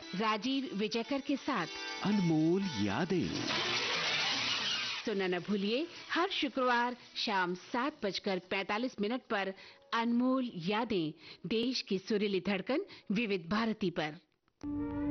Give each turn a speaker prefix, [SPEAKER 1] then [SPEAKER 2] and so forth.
[SPEAKER 1] राजीव विजयकर के साथ
[SPEAKER 2] अनमोल यादें।
[SPEAKER 1] सुनना न भूलिए हर शुक्रवार शाम 7:45 पर अनमोल यादें, देश की सुरीली धड़कन विविध भारती पर।